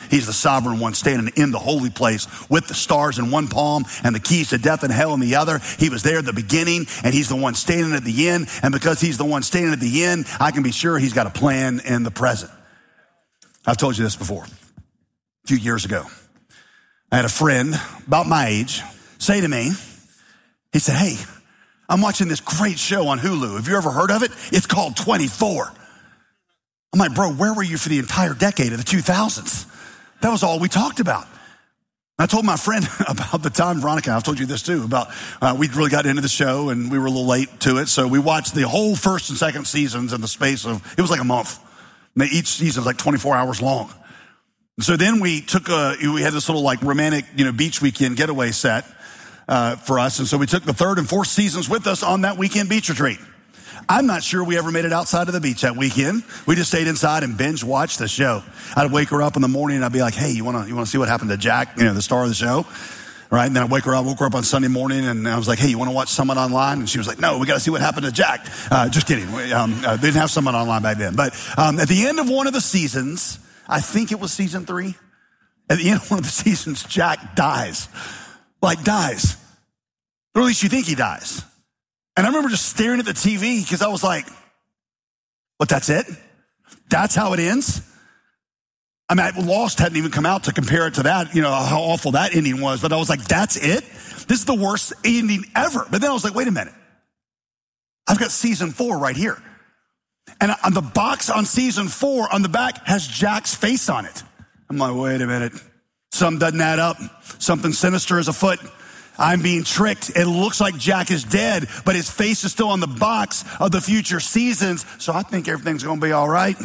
He's the sovereign one standing in the holy place with the stars in one palm and the keys to death and hell in the other. He was there at the beginning, and he's the one standing at the end. And because he's the one standing at the end, I can be sure he's got a plan in the present. I've told you this before. A few years ago, I had a friend about my age say to me, he said, hey, I'm watching this great show on Hulu. Have you ever heard of it? It's called twenty-four. I'm like, bro, where were you for the entire decade of the two thousands? That was all we talked about. I told my friend about the time, Veronica, I've told you this too, about uh, we really got into the show and we were a little late to it. So we watched the whole first and second seasons in the space of, it was like a month. And each season was like twenty-four hours long. And so then we took a, we had this little like romantic, you know, beach weekend getaway set uh, for us. And so we took the third and fourth seasons with us on that weekend beach retreat. I'm not sure we ever made it outside of the beach that weekend. We just stayed inside and binge watched the show. I'd wake her up in the morning and I'd be like, hey, you want to you want to see what happened to Jack, you know, the star of the show? Right? And then I'd wake her up, woke her up on Sunday morning, and I was like, hey, you want to watch Summit Online? And she was like, no, we got to see what happened to Jack. Uh, just kidding. We, um, uh, they didn't have Summit Online back then. But um, at the end of one of the seasons, I think it was season three, at the end of one of the seasons, Jack dies. Like dies. Or at least you think he dies. And I remember just staring at the T V because I was like, what, that's it? That's how it ends? I mean, Lost hadn't even come out to compare it to that, you know, how awful that ending was. But I was like, that's it? This is the worst ending ever. But then I was like, wait a minute. I've got season four right here. And on the box on season four on the back has Jack's face on it. I'm like, wait a minute. Something doesn't add up. Something sinister is afoot. I'm being tricked. It looks like Jack is dead, but his face is still on the box of the future seasons. So I think everything's going to be all right.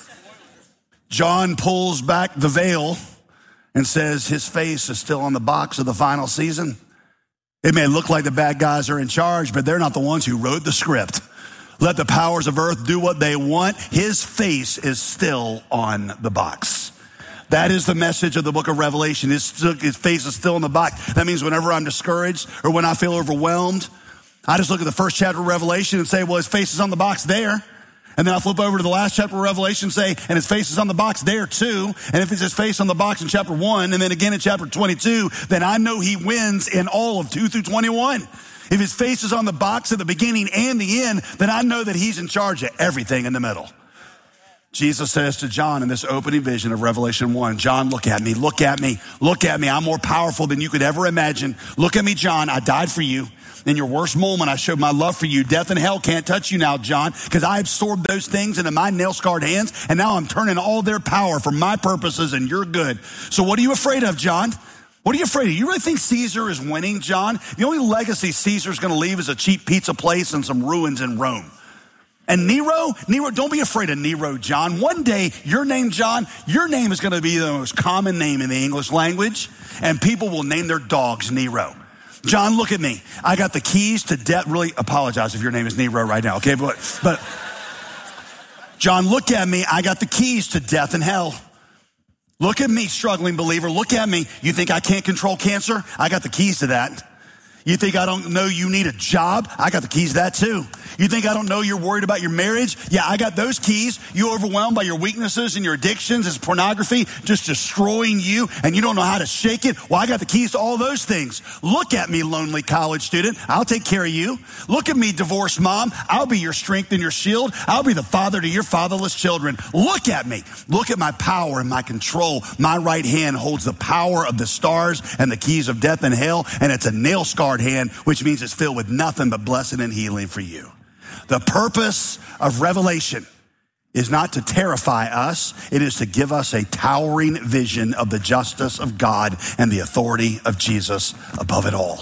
John pulls back the veil and says his face is still on the box of the final season. It may look like the bad guys are in charge, but they're not the ones who wrote the script. Let the powers of earth do what they want. His face is still on the box. That is the message of the book of Revelation. His, his face is still in the box. That means whenever I'm discouraged or when I feel overwhelmed, I just look at the first chapter of Revelation and say, well, his face is on the box there. And then I'll flip over to the last chapter of Revelation and say, and his face is on the box there too. And if it's his face on the box in chapter one and then again in chapter twenty-two, then I know he wins in all of two through twenty-one. If his face is on the box at the beginning and the end, then I know that he's in charge of everything in the middle. Jesus says to John in this opening vision of Revelation one, John, look at me, look at me, look at me. I'm more powerful than you could ever imagine. Look at me, John. I died for you. In your worst moment, I showed my love for you. Death and hell can't touch you now, John, because I absorbed those things into my nail-scarred hands, and now I'm turning all their power for my purposes and your good. So what are you afraid of, John? What are you afraid of? You really think Caesar is winning, John? The only legacy Caesar's going to leave is a cheap pizza place and some ruins in Rome. And Nero, Nero, don't be afraid of Nero, John. One day, your name, John, your name is going to be the most common name in the English language, and people will name their dogs Nero. John, look at me. I got the keys to death. Really apologize if your name is Nero right now, okay? But, but John, look at me. I got the keys to death and hell. Look at me, struggling believer. Look at me. You think I can't control cancer? I got the keys to that. You think I don't know you need a job? I got the keys to that too. You think I don't know you're worried about your marriage? Yeah, I got those keys. You overwhelmed by your weaknesses and your addictions as pornography just destroying you and you don't know how to shake it? Well, I got the keys to all those things. Look at me, lonely college student. I'll take care of you. Look at me, divorced mom. I'll be your strength and your shield. I'll be the father to your fatherless children. Look at me. Look at my power and my control. My right hand holds the power of the stars and the keys of death and hell, and it's a nail-scarred hand, which means it's filled with nothing but blessing and healing for you. The purpose of Revelation is not to terrify us. It is to give us a towering vision of the justice of God and the authority of Jesus above it all.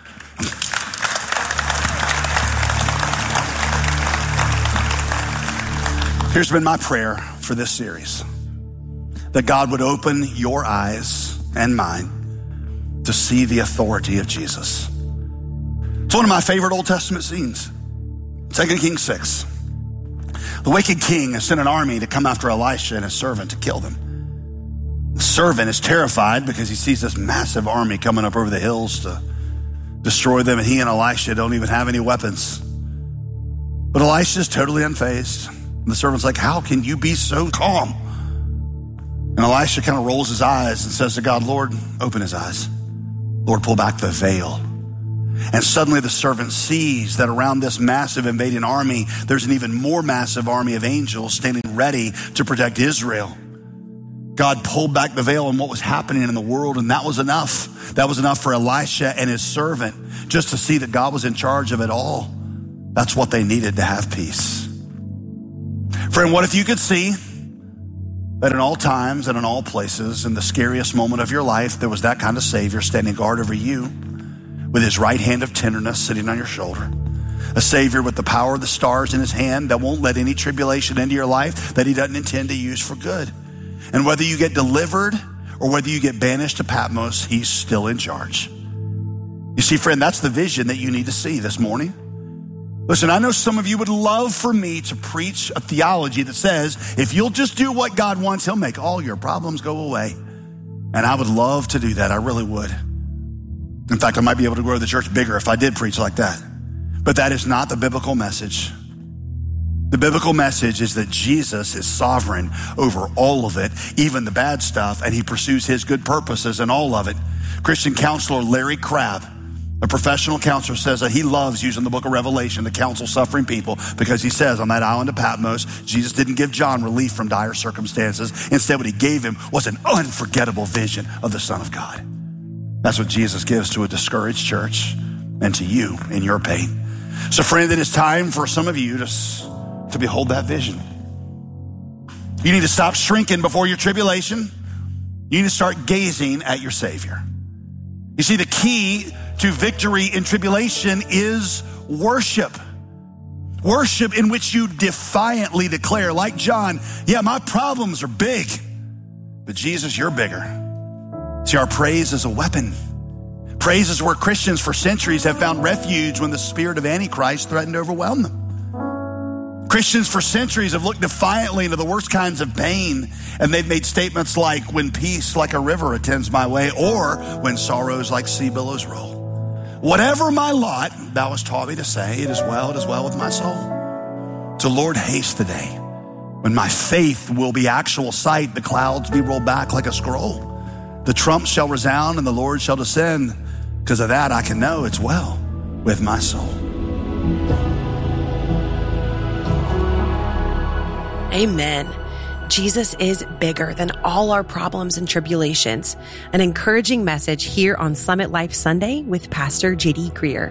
Here's been my prayer for this series, that God would open your eyes and mine to see the authority of Jesus. It's one of my favorite Old Testament scenes. Second Kings six. The wicked king has sent an army to come after Elisha and his servant to kill them. The servant is terrified because he sees this massive army coming up over the hills to destroy them, and he and Elisha don't even have any weapons. But Elisha is totally unfazed. And the servant's like, how can you be so calm? And Elisha kind of rolls his eyes and says to God, Lord, open his eyes. Lord, pull back the veil. And suddenly the servant sees that around this massive invading army, there's an even more massive army of angels standing ready to protect Israel. God pulled back the veil on what was happening in the world, and that was enough. That was enough for Elisha and his servant just to see that God was in charge of it all. That's what they needed to have peace. Friend, what if you could see that in all times and in all places, in the scariest moment of your life, there was that kind of Savior standing guard over you with his right hand of tenderness sitting on your shoulder. A Savior with the power of the stars in his hand that won't let any tribulation into your life that he doesn't intend to use for good. And whether you get delivered or whether you get banished to Patmos, he's still in charge. You see, friend, that's the vision that you need to see this morning. Listen, I know some of you would love for me to preach a theology that says, if you'll just do what God wants, he'll make all your problems go away. And I would love to do that. I really would. In fact, I might be able to grow the church bigger if I did preach like that. But that is not the biblical message. The biblical message is that Jesus is sovereign over all of it, even the bad stuff, and he pursues his good purposes in all of it. Christian counselor Larry Crabb, a professional counselor, says that he loves using the book of Revelation to counsel suffering people because he says on that island of Patmos, Jesus didn't give John relief from dire circumstances. Instead, what he gave him was an unforgettable vision of the Son of God. That's what Jesus gives to a discouraged church and to you in your pain. So friend, it is time for some of you to, to behold that vision. You need to stop shrinking before your tribulation. You need to start gazing at your Savior. You see, the key to victory in tribulation is worship. Worship in which you defiantly declare, like John, yeah, my problems are big, but Jesus, you're bigger. See, our praise is a weapon. Praise is where Christians for centuries have found refuge when the spirit of Antichrist threatened to overwhelm them. Christians for centuries have looked defiantly into the worst kinds of pain, and they've made statements like, when peace like a river attends my way, or when sorrows like sea billows roll. Whatever my lot, thou hast taught me to say, it is well, it is well with my soul. So Lord, haste the day when my faith will be actual sight, the clouds be rolled back like a scroll. The trump shall resound and the Lord shall descend. Because of that, I can know it's well with my soul. Amen. Jesus is bigger than all our problems and tribulations. An encouraging message here on Summit Life Sunday with Pastor J D Greer.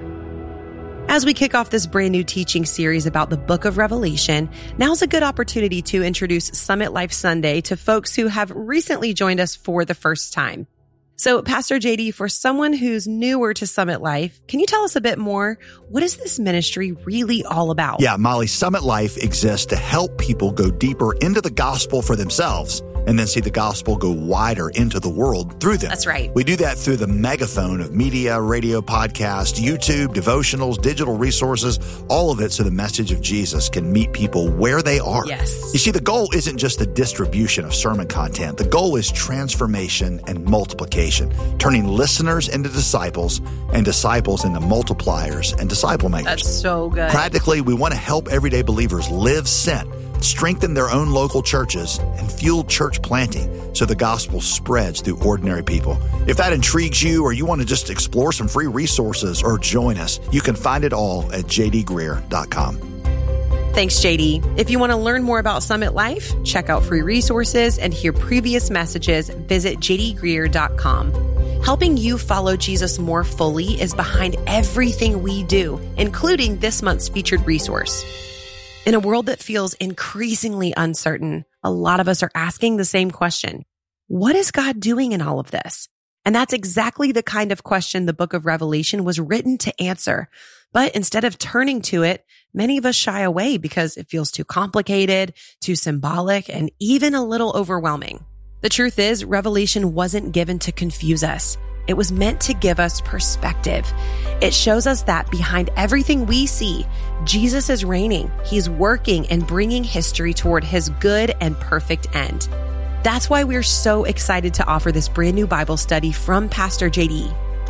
As we kick off this brand new teaching series about the book of Revelation, now's a good opportunity to introduce Summit Life Sunday to folks who have recently joined us for the first time. So, Pastor J D, for someone who's newer to Summit Life, can you tell us a bit more? What is this ministry really all about? Yeah, Molly, Summit Life exists to help people go deeper into the gospel for themselves and then see the gospel go wider into the world through them. That's right. We do that through the megaphone of media, radio, podcast, YouTube, devotionals, digital resources, all of it so the message of Jesus can meet people where they are. Yes. You see, the goal isn't just the distribution of sermon content. The goal is transformation and multiplication, turning listeners into disciples and disciples into multipliers and disciple makers. That's so good. Practically, we want to help everyday believers live sent, strengthen their own local churches, and fuel church planting so the gospel spreads through ordinary people. If that intrigues you or you want to just explore some free resources or join us, you can find it all at j d greer dot com. Thanks, J D. If you want to learn more about Summit Life, check out free resources and hear previous messages, visit j d greer dot com. Helping you follow Jesus more fully is behind everything we do, including this month's featured resource. In a world that feels increasingly uncertain, a lot of us are asking the same question. What is God doing in all of this? And that's exactly the kind of question the book of Revelation was written to answer. But instead of turning to it, many of us shy away because it feels too complicated, too symbolic, and even a little overwhelming. The truth is, Revelation wasn't given to confuse us. It was meant to give us perspective. It shows us that behind everything we see, Jesus is reigning. He's working and bringing history toward his good and perfect end. That's why we're so excited to offer this brand new Bible study from Pastor J D.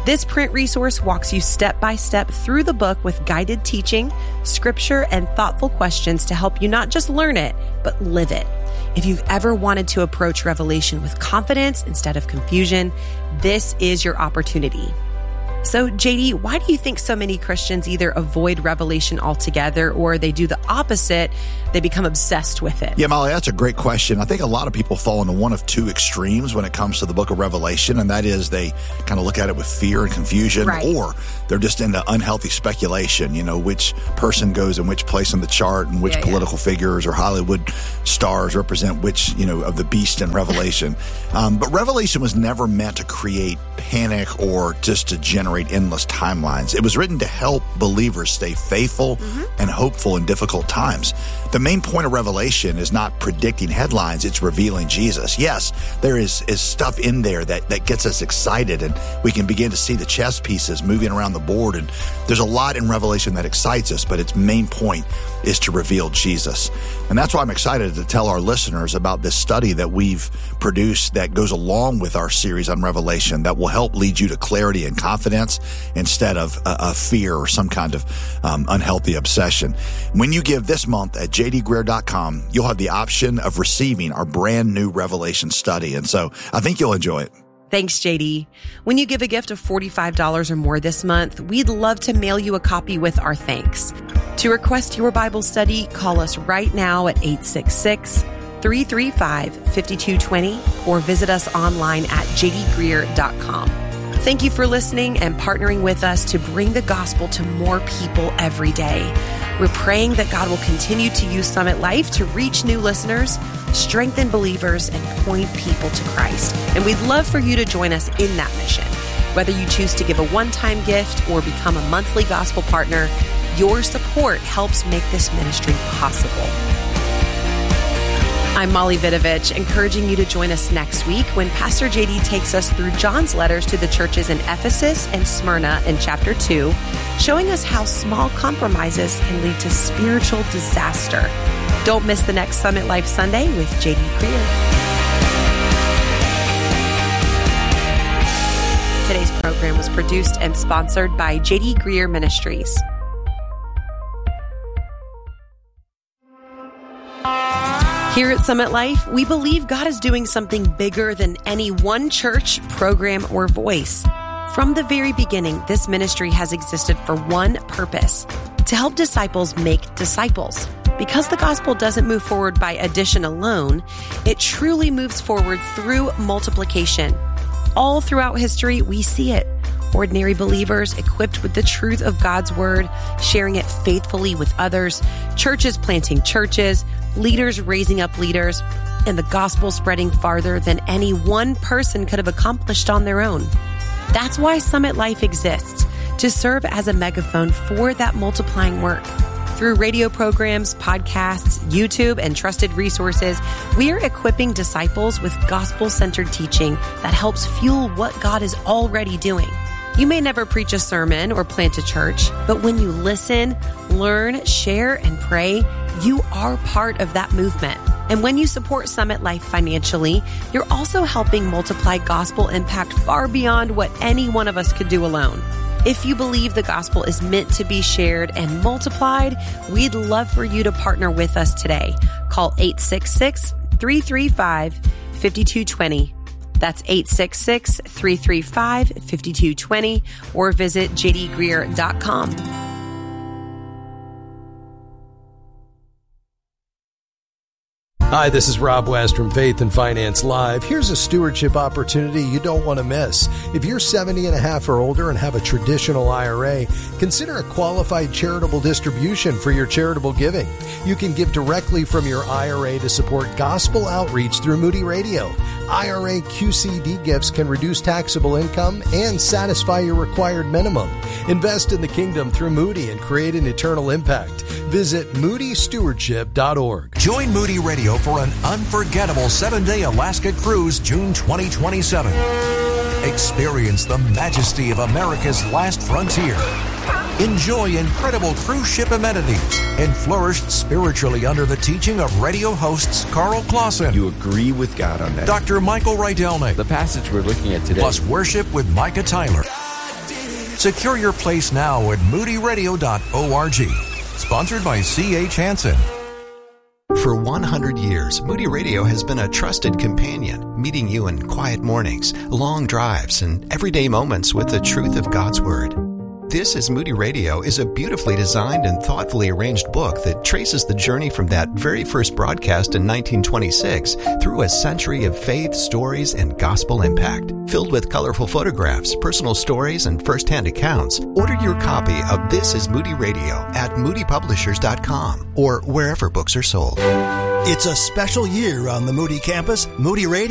This print resource walks you step by step through the book with guided teaching, scripture, and thoughtful questions to help you not just learn it, but live it. If you've ever wanted to approach Revelation with confidence instead of confusion, this is your opportunity. So, J D, why do you think so many Christians either avoid Revelation altogether or they do the opposite? They become obsessed with it. Yeah, Molly, that's a great question. I think a lot of people fall into one of two extremes when it comes to the book of Revelation, and that is they kind of look at it with fear and confusion, right. or they're just into unhealthy speculation, you know, which person goes in which place in the chart and which yeah, political yeah. figures or Hollywood stars represent which, you know, of the beast in Revelation. um, but Revelation was never meant to create panic or just to generate endless timelines. It was written to help believers stay faithful mm-hmm. and hopeful in difficult times. The main point of Revelation is not predicting headlines, it's revealing Jesus. Yes, there is, is stuff in there that, that gets us excited, and we can begin to see the chess pieces moving around the board, and there's a lot in Revelation that excites us, but its main point is to reveal Jesus. And that's why I'm excited to tell our listeners about this study that we've produced that goes along with our series on Revelation that will help lead you to clarity and confidence instead of a, a fear or some kind of um, unhealthy obsession. When you give this month at j d greer dot com, you'll have the option of receiving our brand new Revelation study. And so I think you'll enjoy it. Thanks, J D. When you give a gift of forty-five dollars or more this month, we'd love to mail you a copy with our thanks. To request your Bible study, call us right now at eight six six, three three five, five two two zero or visit us online at j d greer dot com. Thank you for listening and partnering with us to bring the gospel to more people every day. We're praying that God will continue to use Summit Life to reach new listeners, strengthen believers, and point people to Christ. And we'd love for you to join us in that mission. Whether you choose to give a one-time gift or become a monthly gospel partner, your support helps make this ministry possible. I'm Molly Vidovich, encouraging you to join us next week when Pastor J D takes us through John's letters to the churches in Ephesus and Smyrna in chapter two, showing us how small compromises can lead to spiritual disaster. Don't miss the next Summit Life Sunday with J D Greer. Today's program was produced and sponsored by J D Greer Ministries. Here at Summit Life, we believe God is doing something bigger than any one church, program, or voice. From the very beginning, this ministry has existed for one purpose: to help disciples make disciples. Because the gospel doesn't move forward by addition alone, it truly moves forward through multiplication. All throughout history, we see it. Ordinary believers equipped with the truth of God's word, sharing it faithfully with others, churches planting churches, leaders raising up leaders, and the gospel spreading farther than any one person could have accomplished on their own. That's why Summit Life exists, to serve as a megaphone for that multiplying work. Through radio programs, podcasts, YouTube, and trusted resources, we are equipping disciples with gospel-centered teaching that helps fuel what God is already doing. You may never preach a sermon or plant a church, but when you listen, learn, share, and pray, you are part of that movement. And when you support Summit Life financially, you're also helping multiply gospel impact far beyond what any one of us could do alone. If you believe the gospel is meant to be shared and multiplied, we'd love for you to partner with us today. Call eight six six, three three five, five two two zero. That's eight six six, three three five, five two two zero or visit j d greer dot com. Hi, this is Rob West from Faith and Finance Live. Here's a stewardship opportunity you don't want to miss. If you're seventy and a half or older and have a traditional I R A, consider a qualified charitable distribution for your charitable giving. You can give directly from your I R A to support gospel outreach through Moody Radio. I R A Q C D gifts can reduce taxable income and satisfy your required minimum. Invest in the kingdom through Moody and create an eternal impact. Visit moody stewardship dot org. Join Moody Radio for an unforgettable seven-day Alaska cruise June twenty twenty-seven. Experience the majesty of America's last frontier. Enjoy incredible cruise ship amenities and flourish spiritually under the teaching of radio hosts Carl Clausen. You agree with God on that. Doctor Michael Rydelnik. The passage we're looking at today. Plus worship with Micah Tyler. Secure your place now at moody radio dot org. Sponsored by C H Hansen. For one hundred years, Moody Radio has been a trusted companion, meeting you in quiet mornings, long drives, and everyday moments with the truth of God's Word. This is Moody Radio is a beautifully designed and thoughtfully arranged book that traces the journey from that very first broadcast in nineteen twenty-six through a century of faith, stories, and gospel impact. Filled with colorful photographs, personal stories, and first-hand accounts, order your copy of This is Moody Radio at moody publishers dot com or wherever books are sold. It's a special year on the Moody campus. Moody Radio